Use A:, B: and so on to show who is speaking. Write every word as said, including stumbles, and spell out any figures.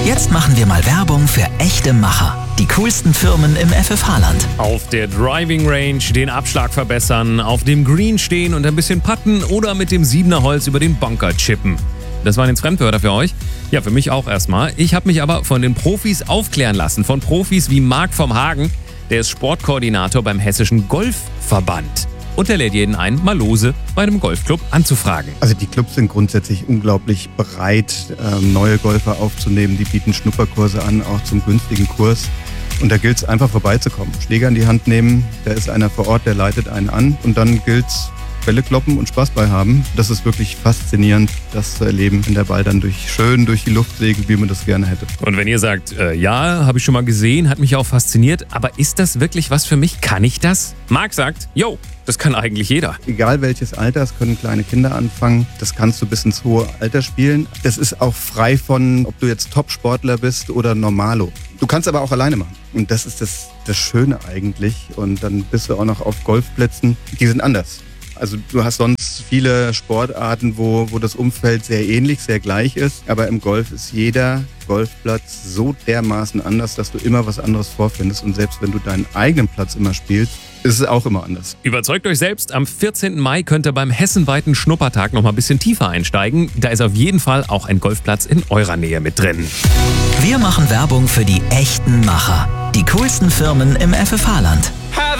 A: Jetzt machen wir mal Werbung für echte Macher. Die coolsten Firmen im F F H-Land.
B: Auf der Driving Range den Abschlag verbessern, auf dem Green stehen und ein bisschen putten oder mit dem Siebener Holz über den Bunker chippen. Das waren jetzt Fremdwörter für euch. Ja, für mich auch erstmal. Ich habe mich aber von den Profis aufklären lassen. Von Profis wie Marc vom Hagen. Der ist Sportkoordinator beim Hessischen Golfverband. Und er lädt jeden ein, mal lose bei einem Golfclub anzufragen.
C: Also die Clubs sind grundsätzlich unglaublich bereit, neue Golfer aufzunehmen. Die bieten Schnupperkurse an, auch zum günstigen Kurs. Und da gilt es einfach vorbeizukommen. Schläger in die Hand nehmen, da ist einer vor Ort, der leitet einen an. Und dann gilt es, Bälle kloppen und Spaß bei haben. Das ist wirklich faszinierend, das zu erleben, wenn der Ball dann durch, schön durch die Luft segelt, wie man das gerne hätte.
B: Und wenn ihr sagt, äh, ja, habe ich schon mal gesehen, hat mich auch fasziniert, aber ist das wirklich was für mich? Kann ich das? Marc sagt, yo, das kann eigentlich jeder.
C: Egal welches Alter, es können kleine Kinder anfangen. Das kannst du bis ins hohe Alter spielen. Das ist auch frei von, ob du jetzt Top-Sportler bist oder Normalo. Du kannst aber auch alleine machen. Und das ist das, das Schöne eigentlich. Und dann bist du auch noch auf Golfplätzen. Die sind anders. Also du hast sonst viele Sportarten, wo, wo das Umfeld sehr ähnlich, sehr gleich ist. Aber im Golf ist jeder Golfplatz so dermaßen anders, dass du immer was anderes vorfindest. Und selbst wenn du deinen eigenen Platz immer spielst, ist es auch immer anders.
B: Überzeugt euch selbst, am vierzehnten Mai könnt ihr beim hessenweiten Schnuppertag noch mal ein bisschen tiefer einsteigen. Da ist auf jeden Fall auch ein Golfplatz in eurer Nähe mit drin.
A: Wir machen Werbung für die echten Macher. Die coolsten Firmen im F F H-Land.